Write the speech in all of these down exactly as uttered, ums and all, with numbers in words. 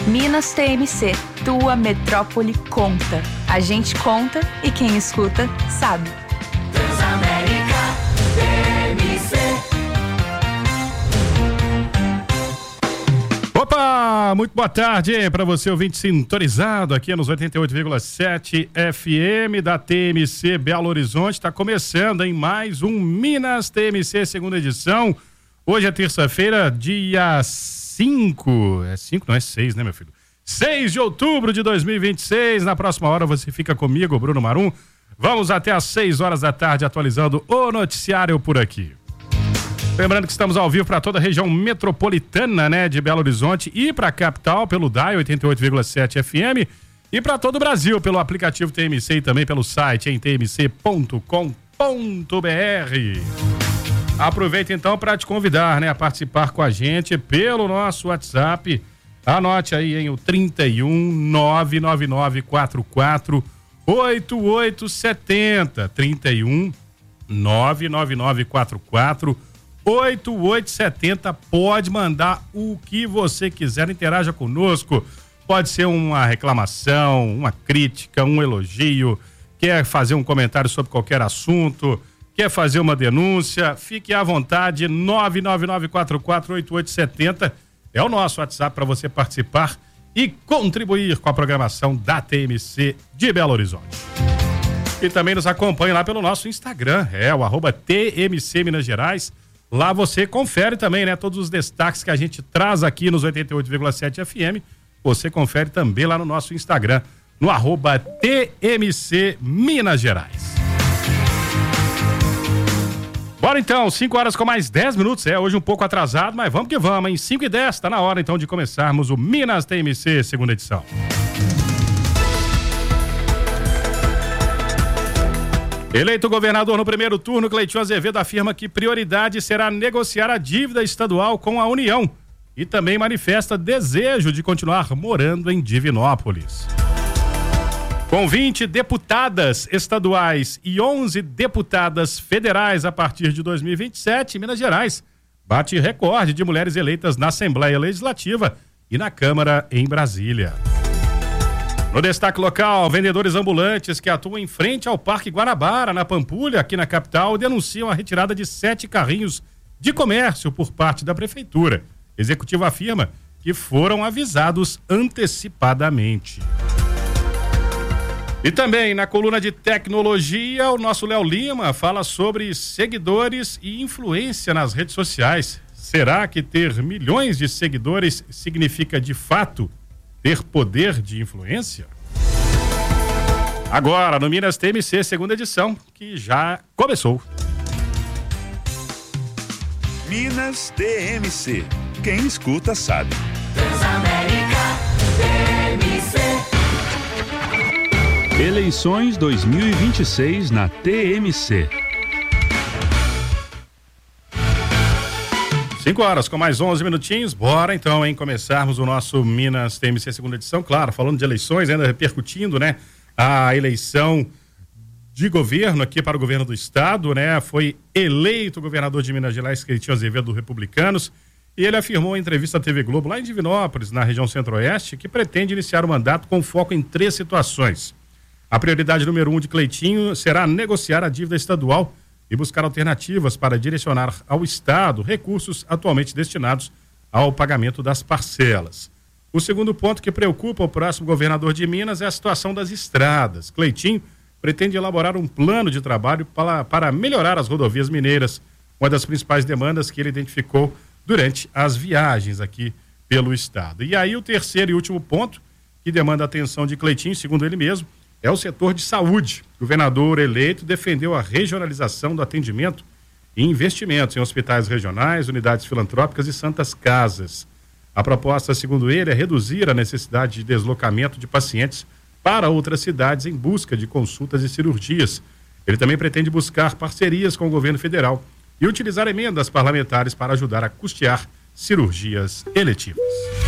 Minas T M C, tua metrópole conta. A gente conta e quem escuta sabe. Transamérica T M C. Opa, muito boa tarde para você, ouvinte sintonizado aqui nos oitenta e oito vírgula sete F M da T M C Belo Horizonte. Está começando em mais um Minas T M C, segunda edição. Hoje é terça-feira, dia cinco, é cinco, não é seis, né, meu filho? seis de outubro de dois mil e vinte e seis. Na próxima hora você fica comigo, Bruno Marum. Vamos até às seis horas da tarde atualizando o noticiário por aqui. Lembrando que estamos ao vivo para toda a região metropolitana, né, de Belo Horizonte e para a capital pelo D A I oitenta e oito vírgula sete F M e para todo o Brasil pelo aplicativo T M C e também pelo site em t m c ponto com ponto b r. Aproveita então para te convidar, né, a participar com a gente pelo nosso WhatsApp. Anote aí em o trinta e um, nove nove nove quatro quatro, oito oito sete zero, trinta e um, nove nove nove quatro quatro, oito oito sete zero. Pode mandar o que você quiser, interaja conosco. Pode ser uma reclamação, uma crítica, um elogio, quer fazer um comentário sobre qualquer assunto, quer fazer uma denúncia, fique à vontade. Nove nove nove quatro quatro, oito oito sete zero é o nosso WhatsApp para você participar e contribuir com a programação da T M C de Belo Horizonte. E também nos acompanhe lá pelo nosso Instagram, é o arroba T M C Minas Gerais. Lá você confere também, né, todos os destaques que a gente traz aqui nos oitenta e oito vírgula sete F M. Você confere também lá no nosso Instagram, no arroba T M C Minas Gerais. Bora então, cinco horas com mais dez minutos, é hoje um pouco atrasado, mas vamos que vamos, em cinco e dez, tá na hora então de começarmos o Minas T M C, segunda edição. Eleito governador no primeiro turno, Cleitinho Azevedo afirma que prioridade será negociar a dívida estadual com a União e também manifesta desejo de continuar morando em Divinópolis. Com vinte deputadas estaduais e onze deputadas federais a partir de dois mil e vinte e sete, Minas Gerais bate recorde de mulheres eleitas na Assembleia Legislativa e na Câmara em Brasília. No destaque local, vendedores ambulantes que atuam em frente ao Parque Guanabara, na Pampulha, aqui na capital, denunciam a retirada de sete carrinhos de comércio por parte da Prefeitura. O executivo afirma que foram avisados antecipadamente. E também na coluna de tecnologia, o nosso Léo Lima fala sobre seguidores e influência nas redes sociais. Será que ter milhões de seguidores significa de fato ter poder de influência? Agora no Minas T M C, segunda edição, que já começou. Minas T M C. Quem escuta sabe. Transamérica T M C. Eleições dois mil e vinte e seis na T M C. cinco horas com mais onze minutinhos. Bora então, hein, começarmos o nosso Minas T M C segunda edição. Claro, falando de eleições, ainda repercutindo, né, a eleição de governo aqui para o governo do estado, né? Foi eleito o governador de Minas Gerais, Cleitinho Azevedo, do Republicanos, e ele afirmou em entrevista à T V Globo, lá em Divinópolis, na região centro-oeste, que pretende iniciar o mandato com foco em três situações. A prioridade número um de Cleitinho será negociar a dívida estadual e buscar alternativas para direcionar ao Estado recursos atualmente destinados ao pagamento das parcelas. O segundo ponto que preocupa o próximo governador de Minas é a situação das estradas. Cleitinho pretende elaborar um plano de trabalho para, para melhorar as rodovias mineiras, uma das principais demandas que ele identificou durante as viagens aqui pelo Estado. E aí o terceiro e último ponto que demanda a atenção de Cleitinho, segundo ele mesmo, é o setor de saúde. O governador eleito defendeu a regionalização do atendimento e investimentos em hospitais regionais, unidades filantrópicas e santas casas. A proposta, segundo ele, é reduzir a necessidade de deslocamento de pacientes para outras cidades em busca de consultas e cirurgias. Ele também pretende buscar parcerias com o governo federal e utilizar emendas parlamentares para ajudar a custear cirurgias eletivas.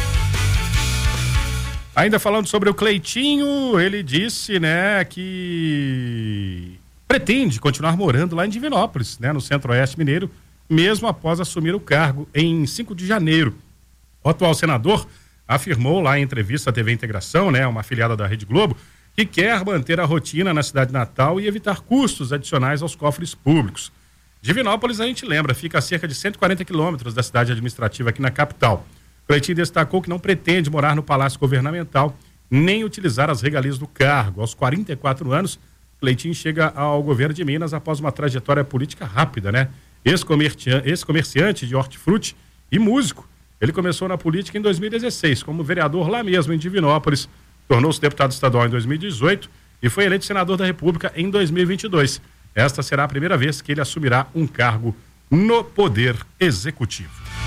Ainda falando sobre o Cleitinho, ele disse, né, que pretende continuar morando lá em Divinópolis, né, no Centro-Oeste Mineiro, mesmo após assumir o cargo em cinco de janeiro. O atual senador afirmou lá em entrevista à T V Integração, né, uma afiliada da Rede Globo, que quer manter a rotina na cidade natal e evitar custos adicionais aos cofres públicos. Divinópolis, a gente lembra, fica a cerca de cento e quarenta quilômetros da cidade administrativa aqui na capital. Cleitinho destacou que não pretende morar no Palácio Governamental nem utilizar as regalias do cargo. Aos quarenta e quatro anos, Cleitinho chega ao governo de Minas após uma trajetória política rápida, né? Ex-comerciante, ex-comerciante de hortifruti e músico. Ele começou na política em dois mil e dezesseis, como vereador lá mesmo em Divinópolis, tornou-se deputado estadual em dois mil e dezoito e foi eleito senador da República em dois mil e vinte e dois. Esta será a primeira vez que ele assumirá um cargo no Poder Executivo.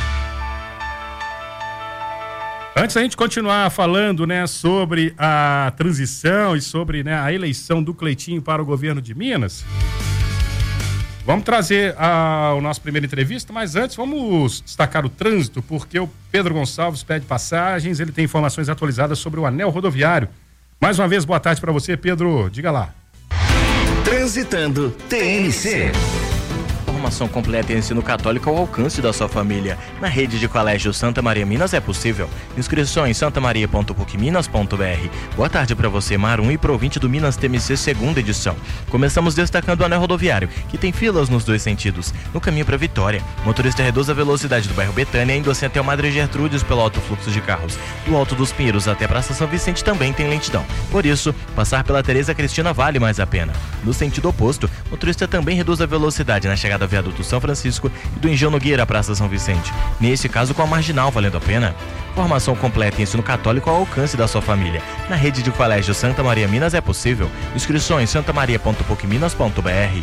Antes da gente continuar falando, né, sobre a transição e sobre, né, a eleição do Cleitinho para o governo de Minas, vamos trazer a, a nossa primeira entrevista, mas antes vamos destacar o trânsito, porque o Pedro Gonçalves pede passagens, ele tem informações atualizadas sobre o anel rodoviário. Mais uma vez, boa tarde para você, Pedro, diga lá. Transitando T N C. Formação completa em ensino católico ao alcance da sua família. Na rede de colégio Santa Maria Minas é possível. Inscrições santamaria ponto puc minas ponto b r. Boa tarde para você, Marum, e pro ouvinte do Minas T M C segunda edição. Começamos destacando o anel rodoviário, que tem filas nos dois sentidos. No caminho para Vitória, motorista reduz a velocidade do bairro Betânia, indo assim até o Madre Gertrudes pelo alto fluxo de carros. Do Alto dos Pinheiros até a Praça São Vicente também tem lentidão. Por isso, passar pela Tereza Cristina vale mais a pena. No sentido oposto, motorista também reduz a velocidade na chegada ao viaduto São Francisco e do Engenho Nogueira à Praça São Vicente. Nesse caso, com a marginal valendo a pena. Formação completa em ensino católico ao alcance da sua família. Na rede de colégio Santa Maria Minas é possível. Inscrições santamaria ponto puc minas ponto b r.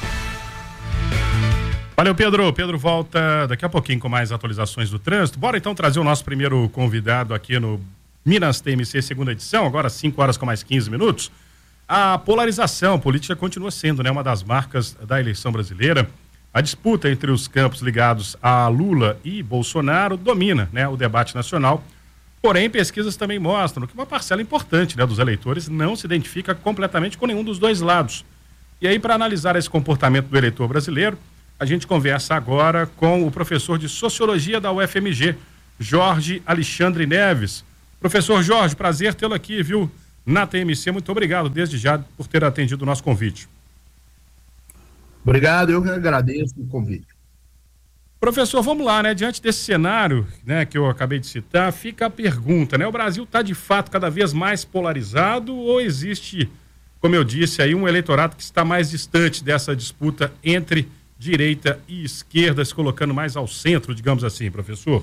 Valeu, Pedro. Pedro volta daqui a pouquinho com mais atualizações do trânsito. Bora então trazer o nosso primeiro convidado aqui no Minas T M C segunda edição, agora cinco horas com mais quinze minutos. A polarização política continua sendo, né, uma das marcas da eleição brasileira. A disputa entre os campos ligados a Lula e Bolsonaro domina, né, o debate nacional. Porém, pesquisas também mostram que uma parcela importante, né, dos eleitores não se identifica completamente com nenhum dos dois lados. E aí, para analisar esse comportamento do eleitor brasileiro, a gente conversa agora com o professor de Sociologia da U F M G, Jorge Alexandre Neves. Professor Jorge, prazer tê-lo aqui, viu, na T M C. Muito obrigado desde já por ter atendido o nosso convite. Obrigado, eu que agradeço o convite. Professor, vamos lá, né? Diante desse cenário, né, que eu acabei de citar, fica a pergunta, né? O Brasil está de fato cada vez mais polarizado ou existe, como eu disse aí, um eleitorado que está mais distante dessa disputa entre direita e esquerda, se colocando mais ao centro, digamos assim, professor?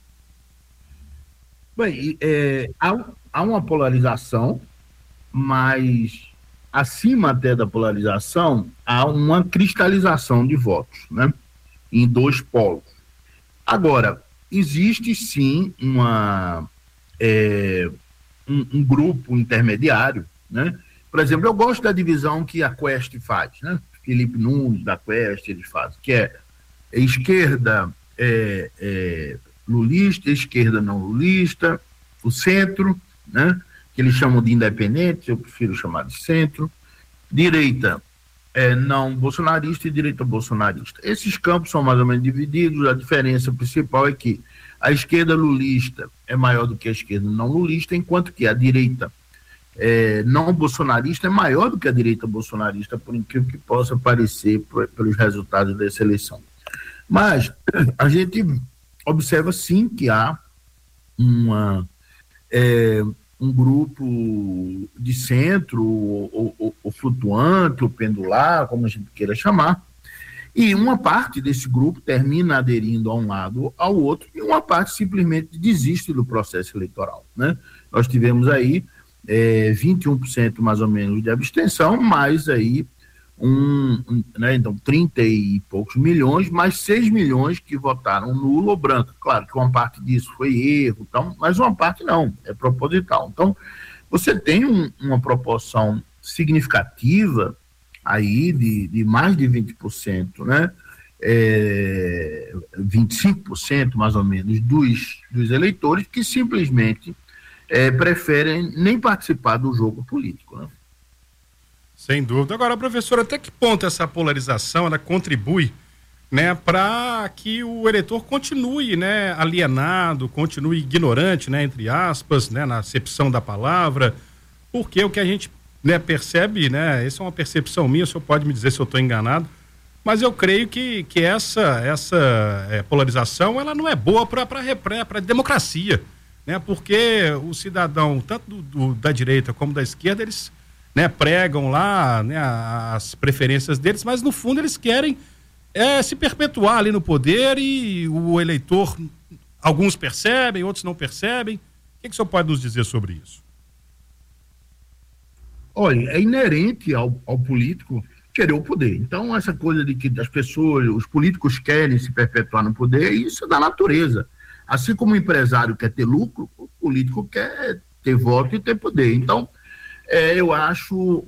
Bem, é, há, há uma polarização, mas acima até da polarização, há uma cristalização de votos, né, em dois polos. Agora, existe sim uma, é, um, um grupo intermediário, né? Por exemplo, eu gosto da divisão que a Quest faz, né? Felipe Nunes, da Quest, eles fazem, que é esquerda é, é, lulista, esquerda não lulista, o centro, né, que eles chamam de independentes, eu prefiro chamar de centro, direita é, não bolsonarista e direita bolsonarista. Esses campos são mais ou menos divididos, a diferença principal é que a esquerda lulista é maior do que a esquerda não lulista, enquanto que a direita é, não bolsonarista é maior do que a direita bolsonarista, por incrível que possa parecer por, pelos resultados dessa eleição. Mas a gente observa sim que há uma... É, um grupo de centro, ou, ou, ou flutuante, ou pendular, como a gente queira chamar, e uma parte desse grupo termina aderindo a um lado ou ao outro, e uma parte simplesmente desiste do processo eleitoral, né? Nós tivemos aí é, vinte e um por cento mais ou menos de abstenção, mais aí um, um, né, então trinta e poucos milhões, mais seis milhões que votaram nulo ou branco. Claro que uma parte disso foi erro, então, mas uma parte não, é proposital. Então, você tem um, uma proporção significativa aí de, de mais de vinte por cento, né? É, vinte e cinco por cento mais ou menos dos, dos eleitores que simplesmente é, preferem nem participar do jogo político, né? Sem dúvida. Agora, professor, até que ponto essa polarização ela contribui né, para que o eleitor continue, né, alienado, continue ignorante, né, entre aspas, né, na acepção da palavra, porque o que a gente, né, percebe, né, essa é uma percepção minha, o senhor pode me dizer se eu estou enganado, mas eu creio que, que essa, essa é, polarização, ela não é boa para a democracia, né, porque o cidadão, tanto do, do, da direita como da esquerda, eles, né, pregam lá, né, as preferências deles, mas no fundo eles querem é se perpetuar ali no poder e o eleitor, alguns percebem, outros não percebem. O que, que o senhor pode nos dizer sobre isso? Olha, é inerente ao, ao político querer o poder. Então, essa coisa de que as pessoas, os políticos querem se perpetuar no poder, isso é da natureza. Assim como o empresário quer ter lucro, o político quer ter voto e ter poder. Então, é, eu acho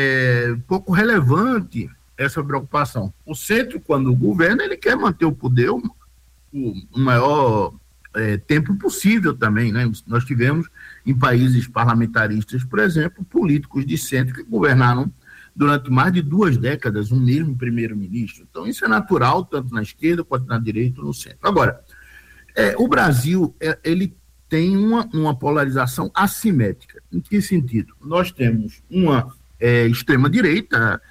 é, pouco relevante essa preocupação. O centro, quando governa, ele quer manter o poder o, o maior é, tempo possível também, né? Nós tivemos em países parlamentaristas, por exemplo, políticos de centro que governaram durante mais de duas décadas, um mesmo primeiro-ministro. Então, isso é natural, tanto na esquerda quanto na direita ou no centro. Agora, é, o Brasil, é, ele tem uma, uma polarização assimétrica. Em que sentido? Nós temos uma é, extrema-direita,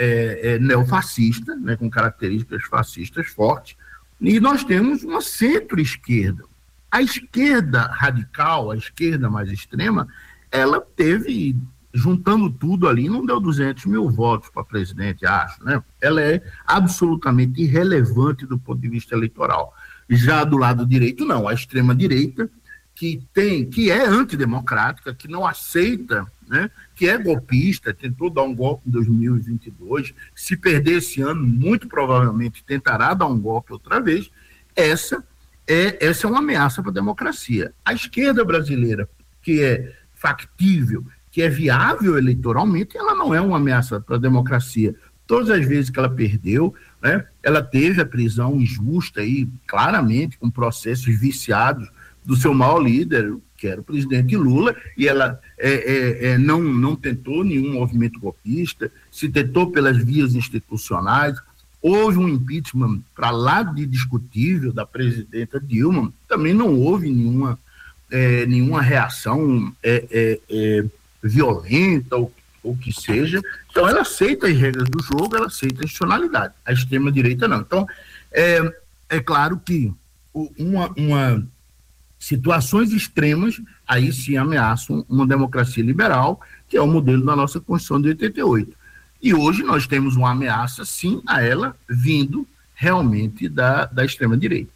É, é, neofascista, né, com características fascistas fortes, e nós temos uma centro-esquerda. A esquerda radical, a esquerda mais extrema, ela teve, juntando tudo ali, não deu duzentos mil votos para presidente, acho, né? Ela é absolutamente irrelevante do ponto de vista eleitoral. Já do lado direito, não, a extrema-direita, que tem, que é antidemocrática, que não aceita, né, que é golpista, tentou dar um golpe em dois mil e vinte e dois, se perder esse ano, muito provavelmente tentará dar um golpe outra vez. Essa é, essa é uma ameaça para a democracia. A esquerda brasileira, que é factível, que é viável eleitoralmente, ela não é uma ameaça para a democracia. Todas as vezes que ela perdeu, né, ela teve a prisão injusta, aí, claramente, com processos viciados do seu maior líder, que era o presidente Lula, e ela é, é, é, não, não tentou nenhum movimento golpista, se tentou pelas vias institucionais. Houve um impeachment para lá de discutível da presidenta Dilma, também não houve nenhuma, é, nenhuma reação é, é, é, violenta ou, ou que seja. Então ela aceita as regras do jogo, ela aceita a institucionalidade. A extrema-direita não. Então é, é claro que uma... uma situações extremas, aí sim ameaçam uma democracia liberal, que é o modelo da nossa Constituição de oitenta e oito. E hoje nós temos uma ameaça, sim, a ela, vindo realmente da, da extrema-direita.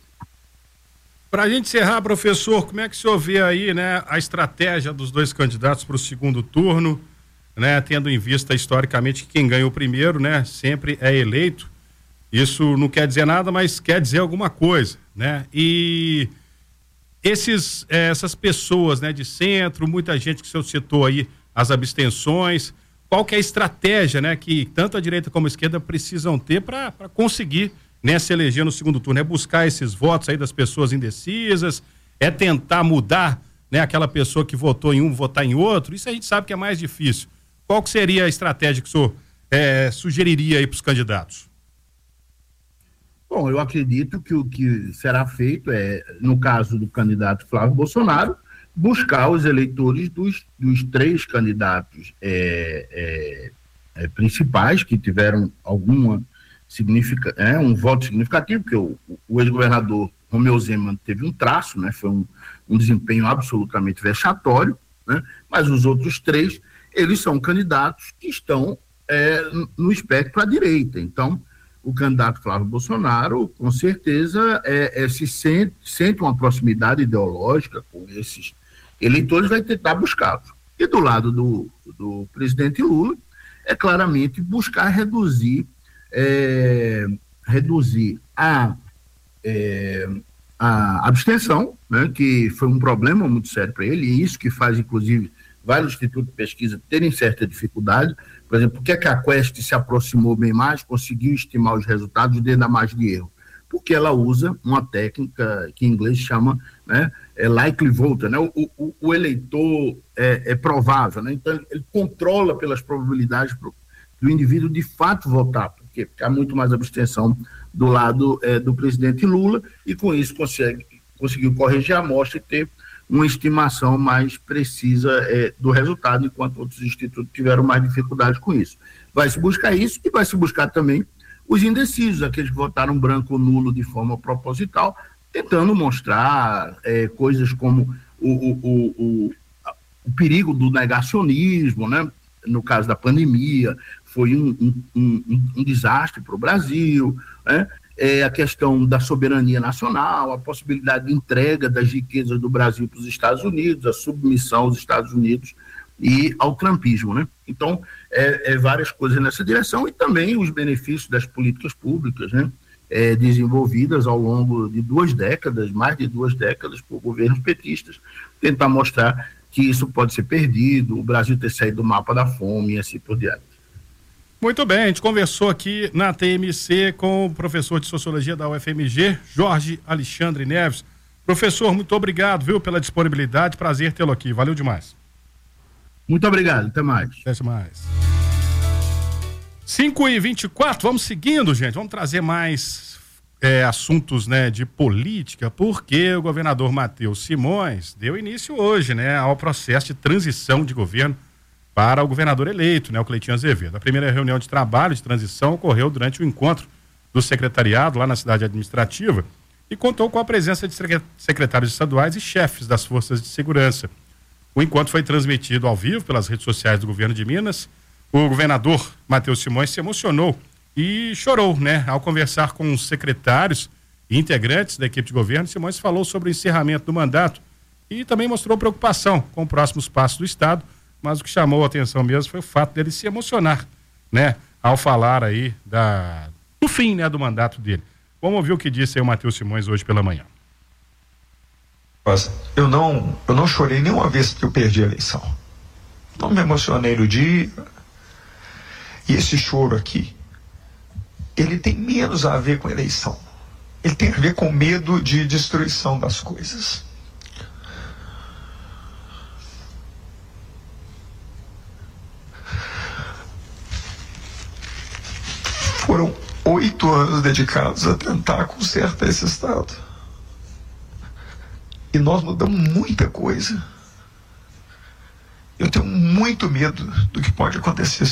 Para a gente encerrar, professor, como é que o senhor vê aí, né, a estratégia dos dois candidatos para o segundo turno, né, tendo em vista historicamente que quem ganha o primeiro, né, sempre é eleito. Isso não quer dizer nada, mas quer dizer alguma coisa, né? E Esses, eh, essas pessoas, né, de centro, muita gente que o senhor citou aí, as abstenções, qual que é a estratégia, né, que tanto a direita como a esquerda precisam ter para conseguir, né, se eleger no segundo turno? É buscar esses votos aí das pessoas indecisas, é tentar mudar, né, aquela pessoa que votou em um, votar em outro? Isso a gente sabe que é mais difícil. Qual que seria a estratégia que o senhor eh, sugeriria aí para os candidatos? Bom, eu acredito que o que será feito é, no caso do candidato Flávio Bolsonaro, buscar os eleitores dos, dos três candidatos é, é, é, principais que tiveram alguma significa, é, um voto significativo, porque o, o ex-governador Romeu Zema teve um traço, né, foi um, um desempenho absolutamente vexatório, né, mas os outros três, eles são candidatos que estão é, no espectro à direita. Então, o candidato Flávio Bolsonaro, com certeza, é, é, se sente, sente uma proximidade ideológica com esses eleitores, vai tentar buscá-los. E do lado do, do presidente Lula, é claramente buscar reduzir, é, reduzir a, é, a abstenção, né, que foi um problema muito sério para ele, e isso que faz, inclusive, vários institutos de pesquisa terem certa dificuldade. Por exemplo, por que, é que a Quest se aproximou bem mais, conseguiu estimar os resultados dentro da margem de erro? Porque ela usa uma técnica que em inglês chama, né, é likely voter, né? O, o, o eleitor é, é provável, né? Então ele controla pelas probabilidades do indivíduo de fato votar, porque há muito mais abstenção do lado é, do presidente Lula, e com isso consegue, conseguiu corrigir a amostra e ter uma estimação mais precisa é, do resultado, enquanto outros institutos tiveram mais dificuldade com isso. Vai se buscar isso e vai se buscar também os indecisos, aqueles que votaram branco ou nulo de forma proposital, tentando mostrar é, coisas como o, o, o, o, o perigo do negacionismo, né? No caso da pandemia, foi um, um, um, um desastre para o Brasil, né? É, a questão da soberania nacional, a possibilidade de entrega das riquezas do Brasil para os Estados Unidos, a submissão aos Estados Unidos e ao trumpismo, né? Então, é, é várias coisas nessa direção, e também os benefícios das políticas públicas, né? É, desenvolvidas ao longo de duas décadas, mais de duas décadas, por governos petistas, tentar mostrar que isso pode ser perdido, o Brasil ter saído do mapa da fome e assim por diante. Muito bem, a gente conversou aqui na T M C com o professor de Sociologia da U F M G, Jorge Alexandre Neves. Professor, muito obrigado, viu, pela disponibilidade, prazer tê-lo aqui, valeu demais. Muito obrigado, até mais. Até mais. cinco e vinte e quatro, vamos seguindo, gente, vamos trazer mais é, assuntos, né, de política, porque o governador Matheus Simões deu início hoje, né, ao processo de transição de governo para o governador eleito, né, o Cleitinho Azevedo. A primeira reunião de trabalho de transição ocorreu durante o encontro do secretariado lá na cidade administrativa e contou com a presença de secretários estaduais e chefes das forças de segurança. O encontro foi transmitido ao vivo pelas redes sociais do governo de Minas. O governador Matheus Simões se emocionou e chorou, né, ao conversar com os secretários e integrantes da equipe de governo. Simões falou sobre o encerramento do mandato e também mostrou preocupação com os próximos passos do Estado, mas o que chamou a atenção mesmo foi o fato dele se emocionar, né, ao falar aí da, do fim, né, do mandato dele. Vamos ouvir o que disse aí o Matheus Simões hoje pela manhã. Eu não, eu não chorei nenhuma vez que eu perdi a eleição. Não me emocionei no dia. E esse choro aqui, ele tem menos a ver com a eleição. Ele tem a ver com medo de destruição das coisas. Foram oito anos dedicados a tentar consertar esse Estado. E nós mudamos muita coisa. Eu tenho muito medo do que pode acontecer se